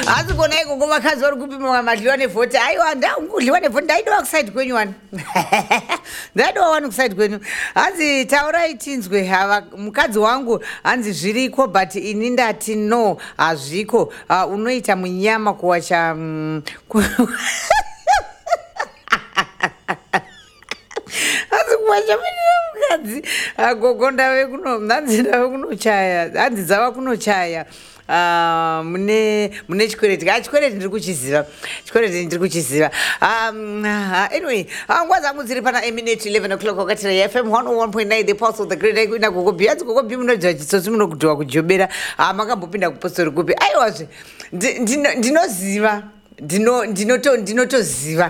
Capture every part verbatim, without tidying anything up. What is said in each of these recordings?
Asi kona iko kumakazi vari kupima madliwa nevhoti aiwa ndakudliwa nevhoti ndaidiwa kuside kwenyu wani ndaidiwa wani kuside kwenyu hanzi taurai tinzwe hava mukadzi wangu hanzi zviriko but ini ndati no hazviko uh, unoita munyama kuwacha um, ku... hanzi kuwacha mukadzi agogo ndave kuno hanzi ndave kunochaya hanzi dzava kunochaya Uh, mune mune chikwereti ah chikwereti ndiri kuchiziva chikwereti ndiri kuchiziva um uh, anyway nguva dzangu dziri pana eminate eleven o'clock wakatira F M one oh one point nine the pulse of the great day kuina gogo bhiyanzi gogo bhi munodziva chitsotsi munogudhiwa kujobera ah makambopinda kupostori kupi aiwazve ndinoziva ndinoto ndinotoziva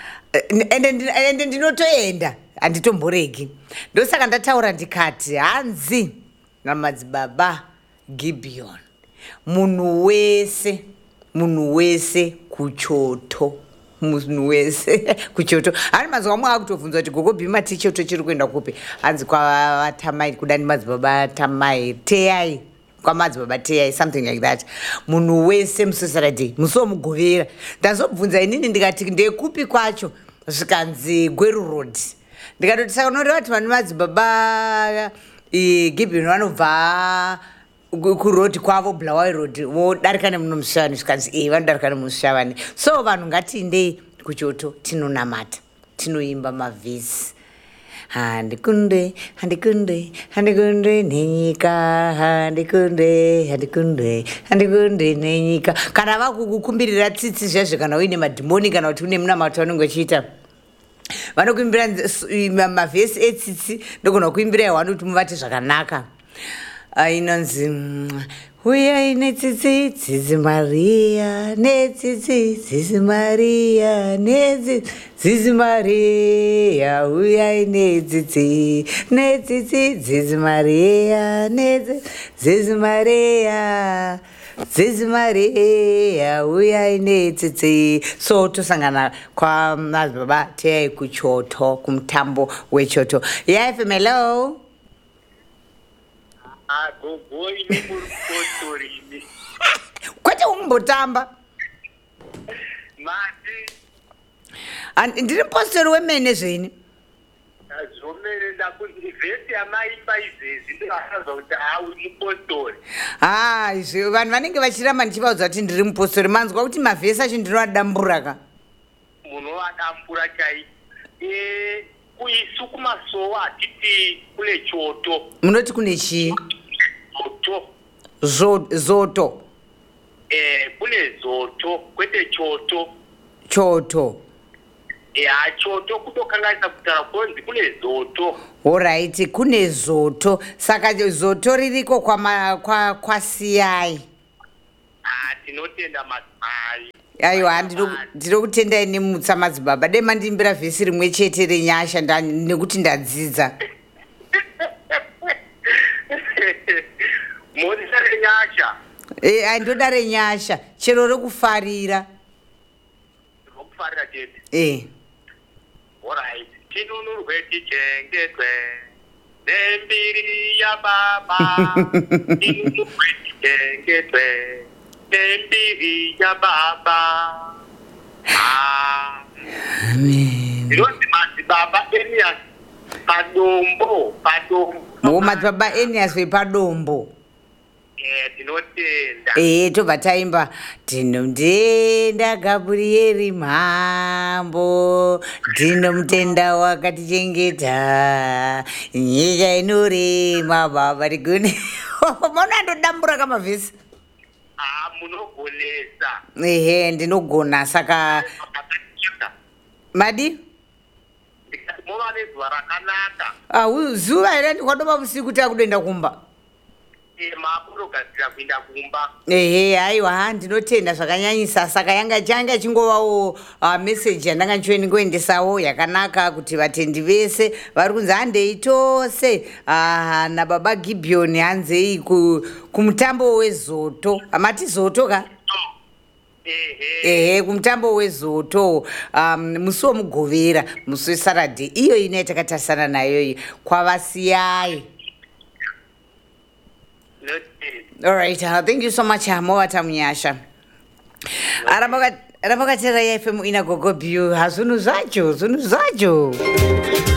ende ndinotoenda handitomboregi ndosaka ndataura ndikati hanzi namadzibaba Gibeon munhu wese munhu wese kuchoto munhu wese kuchoto hani mazuva amwe akutobvunza kuti gogo bhima tichoto chiri kuenda kupi hanzi kwavatamai kudani madzibaba tamai teyai kwamadzibaba teyai something like that munhu wese musosaradi musomugovera ndazobvunza inini ndikati ndekupi kwacho zvikanzi Gweru Road ndikatoti saka unoreva kuti vane madzibaba Gibeon vanobva kurodi kwavo Bulawayo Road vodarika nemuno mushavani zvikanzi e vanodarika nemushavani so vanhu ngatiindei kuchoto tinonamata tinoimba mavhesi handikunde handikunde handikunde nenyika handikunde handikunde handikunde nenyika kana vakukukumbirira tsitsi zvazvo kana uine madhimoni kana kuti une munamato vanenge vachiita vanokuimbira mavhesi etsitsi ndogona kuimbira yawani kuti muvate zvakanaka inonzi uyai netsitsi tsitsi Maria netsitsi tsitsi Maria netsitsi Maria uyai netsitsi netsitsi tsitsi Maria netsitsi Maria tsitsi Maria uyai netsitsi so tosangana kwamadzibaba teyai kuchoto kumutambo wechoto yaFM hello agogo ine murupostori ine kwete umbotamba mati ndiri mupostori wemene zveni zvomene ndakuti vhesi yamaimba izvezvi ndoakazva kuti auri mupostori ha izvo vanhu vanenge vachiramba ndichivaudza kuti ndiri mupostori manzwa kuti mavhesi acho ndinoadambura ka munoadambura chai kuisu kumasowa atiti kune choto munoti kune chii zoto zoto eh kune zoto kwete choto choto ya choto kutokanganisa kutara konzi kune zoto alright kune zoto saka zoto ririko kwa kwa kwasiyai ah tinotenda madzimai aiwa ndiro kutendai nemutsa madzibaba dai mandiimbira vhesi rimwe chete renyasha nekuti ndadzidza modisa renyasha eh aindoda renyasha chero rekufarira rokufarira chete eh alright tinunurwe tichengetwe nembiri ya baba tinunurwe tichengetwe nembiri ya baba amen ndinoti madzibaba Enias padombo padombo madzibaba Enias vepadombo eh tinotenda eh tobva taimba tinotenda Gabrieri Mhambo tinomutenda wakatichengeta nyika inorema baba rigone mona ndodambura kamavhesi ah munogonesa ehe ndinogona saka madi mova nezuva rakanaka ah zuva here ndikwadoma usiku takudoenda kumba maburogadzira kuenda kumba ehe haiwa ndinotenda zvakanyanyisa saka yanga changa chingovawo uh, meseji yandanga ndichiwe ndingoendesawo yakanaka kuti vatendi vese vari kunzi handei tose uh, nababa Gibeon hanzei kumutambo wezoto amati zoto ka ehe kumutambo wezoto um, musi womugovera musi wesaradhe iyo ine takatarisana nayo iyi kwavasiyai. All right, uh, thank you so much, Mowata Munyasha. Arambakatera F M ina gogo biu hazunu zacho zunu zacho